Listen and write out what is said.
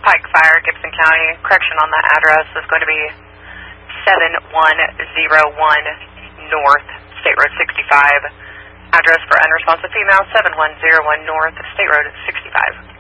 Pike Fire, Gibson County. Correction on that address is going to be 7101 North, State Road 65. Address for unresponsive female, 7101 North, State Road 65.